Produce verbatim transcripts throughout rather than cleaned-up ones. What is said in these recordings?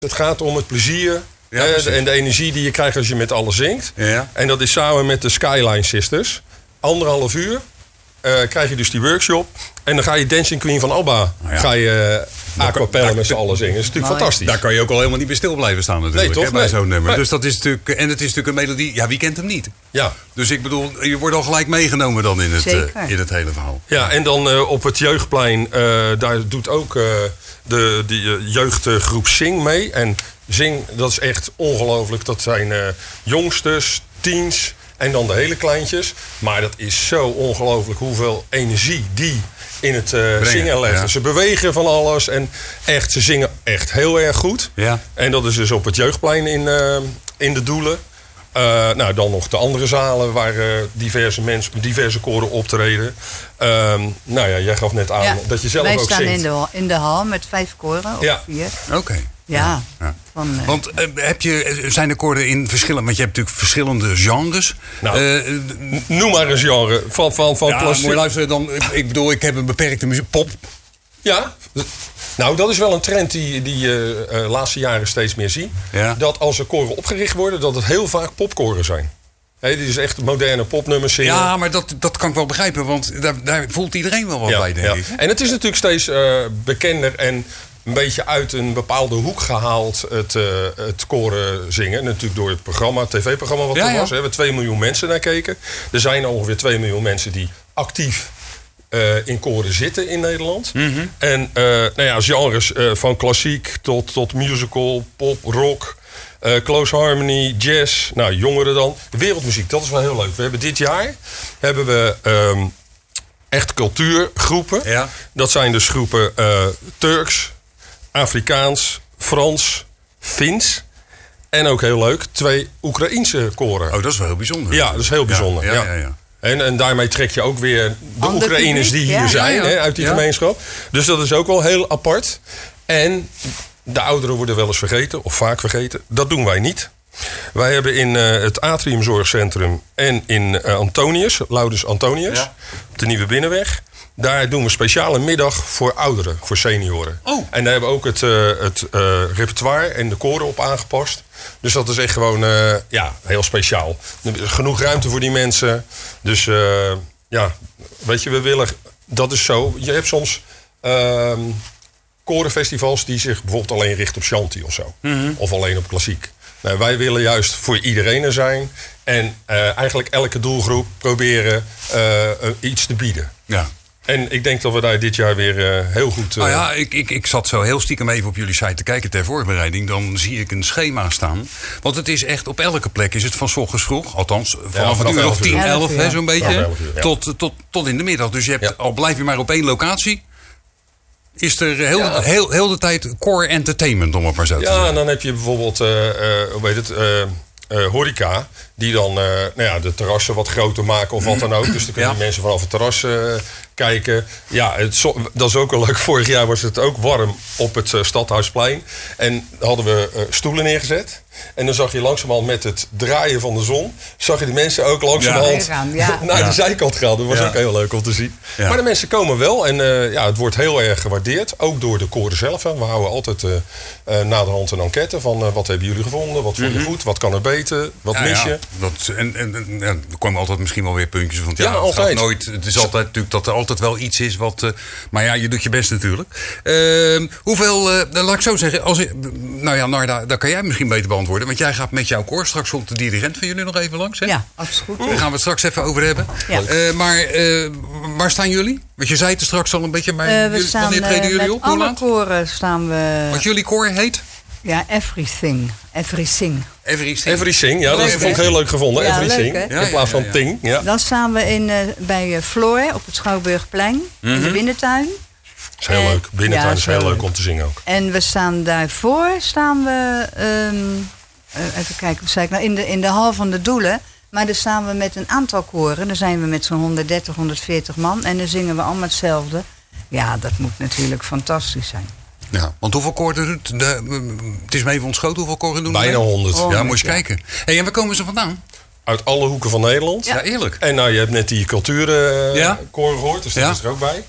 Het gaat om het plezier Ja, eh, en de energie die je krijgt als je met alles zingt. Ja. En dat is samen met de Skyline Sisters. Anderhalf uur uh, krijg je dus die workshop. En dan ga je Dancing Queen van ABBA Nou ja. ga je uh, a cappella met z'n allen zingen. Dat is natuurlijk Mooi. fantastisch. Daar kan je ook al helemaal niet bij stil blijven staan natuurlijk. Nee, toch? Hè, bij Nee. zo'n nummer. Nee. Dus dat is natuurlijk, en het is natuurlijk een melodie. Ja, wie kent hem niet? Ja. Dus ik bedoel, je wordt al gelijk meegenomen dan in het, uh, Zeker. in het hele verhaal. Ja, en dan uh, op het jeugdplein, uh, daar doet ook uh, de, de uh, jeugdgroep Zing mee. En Zing, dat is echt ongelooflijk. Dat zijn uh, jongsters, teens en dan de hele kleintjes. Maar dat is zo ongelooflijk hoeveel energie die in het uh, zingen leggen. ja. Ze bewegen van alles en echt, ze zingen echt heel erg goed. Ja. En dat is dus op het jeugdplein in, uh, in de Doelen. Uh, nou, dan nog de andere zalen waar uh, diverse mensen, diverse koren optreden. Um, nou ja, jij gaf net aan Ja, dat je zelf wij ook staan zingt. in de, in de hal met vijf koren, of Ja. vier. Oké. Ja. Ja. Van, uh, Want uh, heb je, zijn de koorden in verschillende... Want je hebt natuurlijk verschillende genres. Nou, Uh, Noem maar een genre van, van, van ja, klassiek. moet je luisteren dan. Ik, ik bedoel, ik heb een beperkte muziek. Pop. Ja, nou dat is wel een trend die die je uh, uh, laatste jaren steeds meer ziet. Ja. Dat als er koren opgericht worden, dat het heel vaak popkoren zijn. He, die is echt moderne popnummers zingen. Ja, maar dat, dat kan ik wel begrijpen. Want daar, daar voelt iedereen wel wat Ja, bij, denk ja. ik. En het is natuurlijk steeds uh, bekender en een beetje uit een bepaalde hoek gehaald, het, uh, het koren zingen. Natuurlijk door het programma, het tv-programma wat Ja, er ja. was. Hè, waar twee miljoen mensen naar keken. Er zijn ongeveer twee miljoen mensen die actief uh, in koren zitten in Nederland. Mm-hmm. En uh, nou ja, genres uh, van klassiek tot, tot musical, pop, rock, uh, close harmony, jazz. Nou, jongeren dan. Wereldmuziek, dat is wel heel leuk. We hebben dit jaar hebben we um, echt cultuurgroepen. Ja. Dat zijn dus groepen uh, Turks, Afrikaans, Frans, Fins. En ook heel leuk, twee Oekraïense koren. Oh, dat is wel heel bijzonder. Ja, dat is heel bijzonder. Ja, Ja, ja, ja, ja. En, en daarmee trek je ook weer de Ander Oekraïners publiek, die hier ja. zijn, Ja, ja. Hè, uit die Ja. gemeenschap. Dus dat is ook wel heel apart. En de ouderen worden wel eens vergeten, of vaak vergeten. Dat doen wij niet. Wij hebben in uh, het Atriumzorgcentrum en in uh, Antonius, Laudus Antonius, Ja. op de Nieuwe Binnenweg. Daar doen we een speciale middag voor ouderen, voor senioren. Oh. En daar hebben we ook het, uh, het uh, repertoire en de koren op aangepast. Dus dat is echt gewoon uh, ja, heel speciaal. Er is genoeg ruimte voor die mensen. Dus uh, ja, weet je, we willen... Dat is zo. Je hebt soms uh, korenfestivals die zich bijvoorbeeld alleen richten op shanty of zo. Mm-hmm. Of alleen op klassiek. Nou, wij willen juist voor iedereen er zijn. En uh, eigenlijk elke doelgroep proberen uh, uh, iets te bieden. Ja. En ik denk dat we daar dit jaar weer uh, heel goed... Uh, Nou ja, ik, ik, ik zat zo heel stiekem even op jullie site te kijken ter voorbereiding. Dan zie ik een schema staan. Want het is echt, op elke plek is het van 's ochtends vroeg. Althans, vanaf vanaf een uur of elf uur. tien, elf, elf uur. hè, zo'n beetje. Vanaf elf uur, ja. tot, tot, tot in de middag. Dus je hebt, Ja. al blijf je maar op één locatie, is er heel, Ja. heel, heel de tijd core entertainment, om het maar zo te Ja, zeggen. en dan heb je bijvoorbeeld, uh, uh, hoe heet het, uh, uh, horeca. Die dan uh, nou ja, de terrassen wat groter maken of wat dan ook. Dus dan kunnen Ja. die mensen vanaf het terras uh, kijken. Ja, het, zo- dat is ook wel leuk. Vorig jaar was het ook warm op het uh, Stadhuisplein. En hadden we uh, stoelen neergezet. En dan zag je langzamerhand met het draaien van de zon... zag je de mensen ook langzamerhand Ja. Ja. naar Ja. de zijkant gaan. Dat was Ja. ook heel leuk om te zien. Ja. Maar de mensen komen wel. En uh, ja, het wordt heel erg gewaardeerd. Ook door de koren zelf. Hè. We houden altijd uh, uh, naderhand een enquête van... Uh, wat hebben jullie gevonden? Wat vond je goed? Wat kan er beter? Wat Ja, mis je? ja, dat, en, en, en ja, er komen altijd misschien wel weer puntjes van. Ja, Ja, het gaat altijd. nooit. Het is altijd natuurlijk dat er altijd wel iets is wat. Uh, maar ja, je doet je best natuurlijk. Uh, hoeveel, uh, laat ik zo zeggen. Als, nou ja, Narda, dat kan jij misschien beter beantwoorden. Want jij gaat met jouw koor. Straks komt de dirigent van jullie nog even langs. Hè? ja, als het goed Daar is. gaan we het straks even over hebben. Ja. Uh, maar uh, waar staan jullie? Want je zei het er straks al een beetje. Maar Uh, we jullie, staan wanneer treden uh, jullie met op? Hoe alle laat? koren staan we... Wat jullie koor heet? Ja, everything. Everything. Everything. Everything, ja, dat Leuk, vond ik hè? heel leuk gevonden. Ja, Everything, leuk, hè? Ja, in plaats ja, van ja. ting. Ja. Dan staan we in, uh, bij uh, Floor op het Schouwburgplein. In de binnentuin. Dat is heel Eh, leuk. Binnentuin ja, is heel zo leuk leuk. om te zingen ook. En we staan daarvoor, staan we... Um, uh, even kijken, wat zei ik nou? In de, in de hal van de Doelen. Maar daar staan we met een aantal koren. Dan zijn we met zo'n honderddertig, honderdveertig man. En dan zingen we allemaal hetzelfde. Ja, dat moet natuurlijk fantastisch zijn. Ja, want hoeveel koren doet de, het is me even ontschoten, hoeveel koren doen er Bijna mee? honderd. Oh. Ja, moet je ja. kijken. Hey, en waar komen ze vandaan? Uit alle hoeken van Nederland. Ja, eerlijk. En nou, je hebt net die cultuurkoor Ja. gehoord, dus dat Ja. is er ook bij.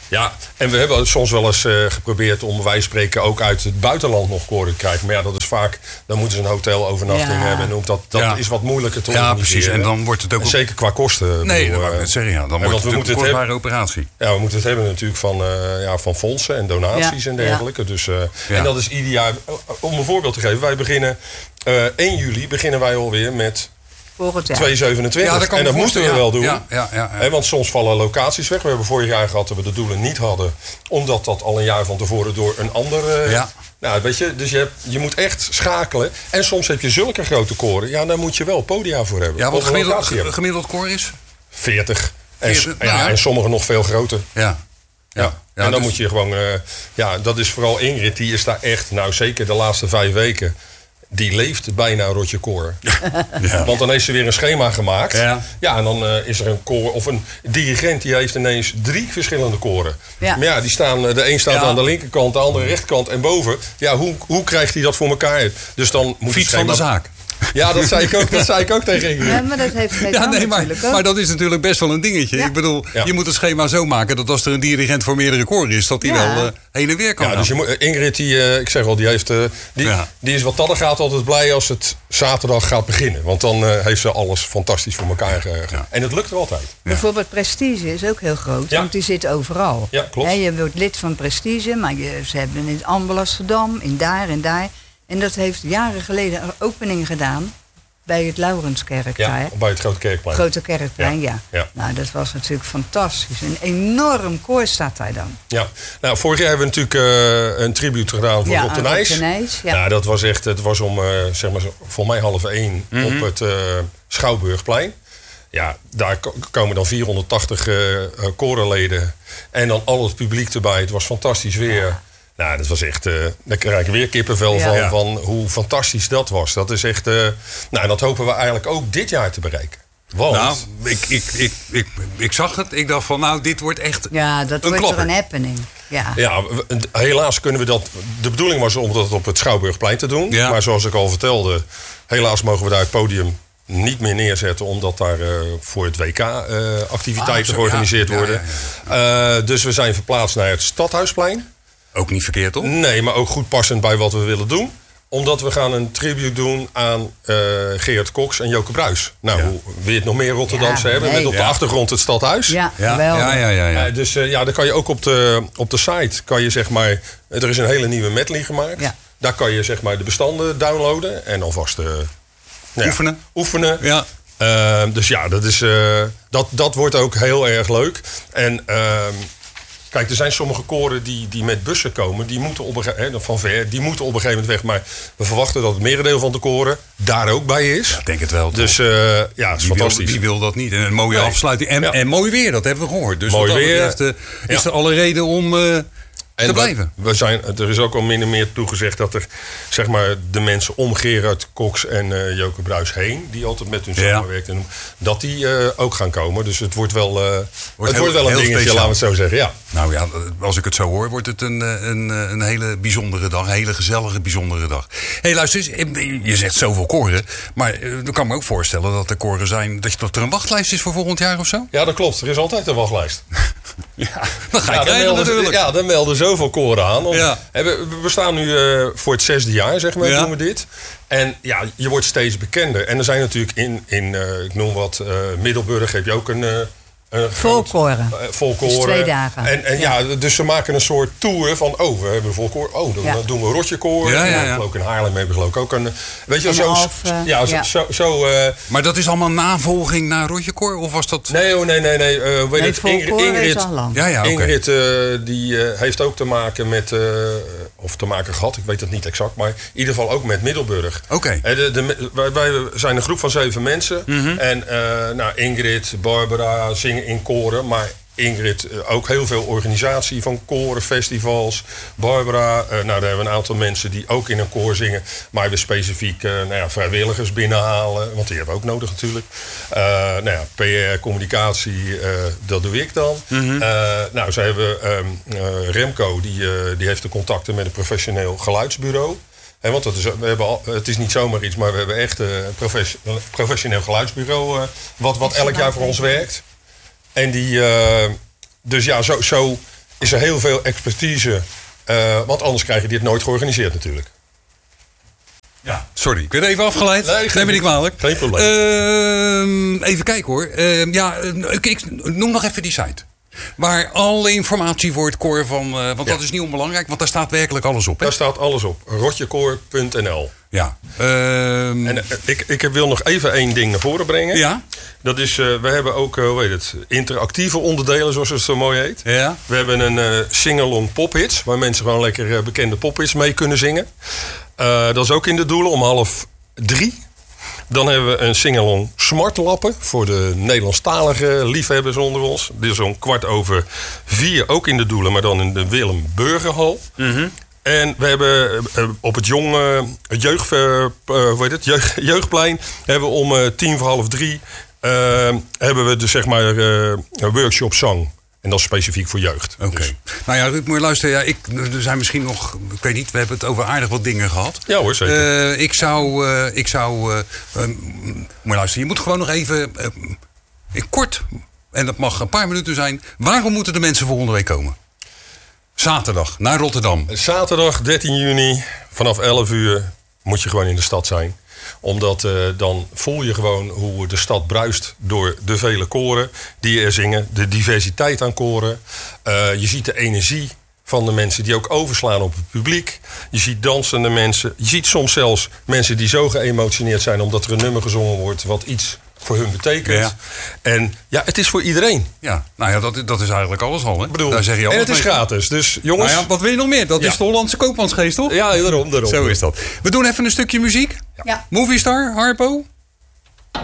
Ja, en we hebben soms wel eens uh, geprobeerd om, wij spreken, ook uit het buitenland nog koren te krijgen. Maar ja, dat is vaak, dan moeten ze een hotelovernachting ja. hebben. En dat dat ja. is wat moeilijker te organiseren. Ja, precies. En dan wordt het ook... En zeker qua kosten. Nee, bedoel, dat wou ik net zeggen. Ja. Dan wordt het een kostbare operatie. Ja, we moeten het hebben natuurlijk van, uh, ja, van fondsen en donaties ja. en dergelijke. Ja. Dus, uh, ja. En dat is ieder jaar, om een voorbeeld te geven. Wij beginnen, uh, één juli beginnen wij alweer met... twee zevenentwintig. Ja, dat en dat moeten we ja, wel doen. Ja, ja, ja, ja. He, want soms vallen locaties weg. We hebben vorig jaar gehad dat we de doelen niet hadden. Omdat dat al een jaar van tevoren door een ander... Uh, ja. Nou, weet je, dus je, hebt, je moet echt schakelen. En soms heb je zulke grote koren. Ja, daar moet je wel podia voor hebben. Ja, wat gemiddeld, gemiddeld koor is? veertig. En, veertig en, ja, en sommige nog veel groter. Ja. Ja. Ja. Ja, en dan dus... moet je gewoon... Uh, ja, dat is vooral Ingrid. Die is daar echt, nou zeker de laatste vijf weken... Die leeft bijna Rotje Koor. Ja. Want dan heeft ze weer een schema gemaakt. Ja, ja en dan uh, is er een koor of een dirigent die heeft ineens drie verschillende koren. Ja. Maar ja, die staan, de een staat ja. aan de linkerkant, de andere rechterkant en boven. Ja, hoe, hoe krijgt hij dat voor elkaar? Dus dan moet Fiets van de zaak. Ja, dat zei ik ook, dat zei ik ook tegen Ingrid. Ja, maar dat heeft ja, nee, maar, maar dat is natuurlijk best wel een dingetje. Ja. Ik bedoel, ja. je moet het schema zo maken dat als er een dirigent voor meerdere koren is, dat die ja. wel uh, heen en weer kan. Ja, dus je moet, Ingrid, die, uh, ik zeg al, die, heeft, uh, die, ja. die is wat dat er gaat altijd blij als het zaterdag gaat beginnen. Want dan uh, heeft ze alles fantastisch voor elkaar. Uh, ja. En het lukt er altijd. Ja. Bijvoorbeeld Prestige is ook heel groot, ja. want die zit overal. Ja, klopt. He, je wordt lid van Prestige, maar je, ze hebben in Amsterdam, in daar en daar. En dat heeft jaren geleden een opening gedaan. Bij het Laurenskerk ja, daar. bij het Grote Kerkplein. Grote Kerkplein, ja. ja. ja. Nou, dat was natuurlijk fantastisch. Een enorm koor staat daar dan. Ja. Nou, vorig jaar hebben we natuurlijk uh, een tribute gedaan voor ja, Rob de Nijs. Rob de Nijs, ja. Nou, dat was echt, het was om, uh, zeg maar, voor mij half één mm-hmm. op het uh, Schouwburgplein. Ja, daar komen dan vierhonderdtachtig uh, korenleden. En dan al het publiek erbij. Het was fantastisch weer. Ja. Nou, dat was echt... Uh, daar krijg ik weer kippenvel ja. van, ja. van hoe fantastisch dat was. Dat is echt... Uh, nou, en dat hopen we eigenlijk ook dit jaar te bereiken. Want... Nou, ik, ik, ik, ik, ik zag het. Ik dacht van, nou, dit wordt echt ja, dat een wordt klapper. Er een happening. Ja. ja, helaas kunnen we dat... De bedoeling was om dat op het Schouwburgplein te doen. Ja. Maar zoals ik al vertelde... Helaas mogen we daar het podium niet meer neerzetten... omdat daar uh, voor het W K uh, activiteiten ah, georganiseerd ja. worden. Ja, ja, ja. Uh, dus we zijn verplaatst naar het Stadhuisplein. Ook niet verkeerd, toch? Nee, maar ook goed passend bij wat we willen doen. Omdat we gaan een tribute doen aan uh, Geert Cox en Joke Bruis. Nou, ja. hoe wil je het nog meer Rotterdamse ja, hebben? Nee. Met op de ja. achtergrond het Stadhuis. Ja, ja, ja, ja, ja, ja. Uh, dus uh, ja, dan kan je ook op de, op de site... kan je zeg maar... Er is een hele nieuwe medley gemaakt. Ja. Daar kan je zeg maar de bestanden downloaden. En alvast... Uh, ja, oefenen. Oefenen. Ja. Uh, dus ja, dat, is, uh, dat, dat wordt ook heel erg leuk. En... Uh, Kijk, er zijn sommige koren die, die met bussen komen, die moeten op een, hè, van ver, die moeten op een gegeven moment weg. Maar we verwachten dat het merendeel van de koren daar ook bij is. Ja, ik denk het wel. Dus uh, ja, het is wie fantastisch. Wil, wie wil dat niet? En een mooie nee. afsluiting. En, ja. en mooi weer, dat hebben we gehoord. Dus mooi weer. Betreft, uh, is ja. er alle reden om uh, te en blijven. We, we zijn, er is ook al min en meer toegezegd dat er zeg maar, de mensen om Gerard Cox en uh, Joke Bruis heen, die altijd met hun ja. samenwerken, dat die uh, ook gaan komen. Dus het wordt wel, uh, wordt het heel, wordt wel een dingetje, speciaal. Laten we het zo zeggen. Ja. Nou ja, als ik het zo hoor, wordt het een, een, een hele bijzondere dag. Een hele gezellige, bijzondere dag. Hé, hey, luister eens, je zegt zoveel koren. Maar ik kan me ook voorstellen dat er koren zijn, dat, dat er een wachtlijst is voor volgend jaar of zo? Ja, dat klopt. Er is altijd een wachtlijst. ja, dan ga je ja, krijgen melden, natuurlijk. Ja, dan melden zoveel koren aan. Om, ja. we, we staan nu uh, voor het zesde jaar, zeg maar, ja. doen we dit. En ja, je wordt steeds bekender. En er zijn natuurlijk in, in uh, ik noem wat, uh, Middelburg heb je ook een... Uh, Uh, volkoren. Uh, volkoren. Dus twee dagen. En, en ja. ja, dus ze maken een soort tour van... oh, we hebben volkoren. Oh, dan ja. doen we Rotjekoor. Ja, ja, ja. Ook in Haarlem hebben we ook een... Weet je wel, zo... Half, uh, ja, zo... ja. zo, zo uh, maar dat is allemaal navolging naar Rotjekoor? Of was dat... Nee, oh, nee, nee. nee. Uh, weet nee het, Ingrid, Ingrid, ja, ja, okay. Ingrid uh, die uh, heeft ook te maken met... Uh, of te maken gehad, ik weet het niet exact... maar in ieder geval ook met Middelburg. Oké. Okay. Uh, de, de, wij, wij zijn een groep van zeven mensen. Mm-hmm. En uh, nou, Ingrid, Barbara zingen in koren... maar Ingrid, ook heel veel organisatie van koren, festivals. Barbara, uh, nou daar hebben we een aantal mensen die ook in een koor zingen. Maar we specifiek uh, nou ja, vrijwilligers binnenhalen. Want die hebben we ook nodig natuurlijk. Uh, nou ja, P R, communicatie, uh, dat doe ik dan. Mm-hmm. Uh, nou, ze hebben um, uh, Remco, die, uh, die heeft de contacten met een professioneel geluidsbureau. He, want dat is, we hebben al, het is niet zomaar iets, maar we hebben echt een uh, professioneel geluidsbureau. Uh, wat wat elk jaar voor ons werkt. En die, uh, dus ja, zo, zo is er heel veel expertise. Uh, want anders krijg je dit nooit georganiseerd natuurlijk. Ja, sorry. Ik werd even afgeleid. Nee, Neem me niet kwalijk. Geen probleem. Uh, even kijken hoor. Uh, ja, ik, ik noem nog even die site. Waar alle informatie voor het koor van... Uh, want ja. dat is niet onbelangrijk, want daar staat werkelijk alles op. Hè? Daar staat alles op. rotjekoor punt n l. Ja. Uh, en uh, ik, ik wil nog even één ding naar voren brengen. Ja. Dat is, uh, we hebben ook, uh, hoe heet het, interactieve onderdelen, zoals het zo mooi heet. Ja. We hebben een uh, sing-along pophits, waar mensen gewoon lekker uh, bekende pophits mee kunnen zingen. Uh, dat is ook in de doelen om half drie. Dan hebben we een sing-along smartlappen voor de Nederlandstalige liefhebbers onder ons. Dit is zo'n kwart over vier, ook in de doelen, maar dan in de Willem Burgerhal. Mm-hmm. En we hebben uh, op het jong, uh, het jeugd, uh, hoe heet het? Jeugd, jeugdplein hebben we om uh, tien voor half drie uh, hebben we dus zeg maar uh, een workshop zang. En dat is specifiek voor jeugd. Oké. Okay. Dus. Nou ja, Ruud, moet je luisteren. Ja, ik, er zijn misschien nog, ik weet niet, we hebben het over aardig wat dingen gehad. Ja hoor, zeker. Uh, ik zou, uh, ik zou, uh, uh, moet je luisteren, je moet gewoon nog even, uh, in kort, en dat mag een paar minuten zijn. Waarom moeten de mensen volgende week komen? Zaterdag, naar Rotterdam. Zaterdag dertien juni, vanaf elf uur moet je gewoon in de stad zijn. Omdat uh, dan voel je gewoon hoe de stad bruist door de vele koren die er zingen. De diversiteit aan koren. Uh, je ziet de energie van de mensen die ook overslaan op het publiek. Je ziet dansende mensen. Je ziet soms zelfs mensen die zo geëmotioneerd zijn omdat er een nummer gezongen wordt wat iets voor hun betekent. Ja. En ja, het is voor iedereen. Ja, nou ja, dat, dat is eigenlijk alles al. Hè? Ik bedoel, daar zeg je en het is mee. Gratis. Dus jongens. Nou ja, wat wil je nog meer? Dat ja. is de Hollandse koopmansgeest, toch? Ja, daarom, daarom. Zo is dat. We doen even een stukje muziek. Ja. Movistar, Harpo.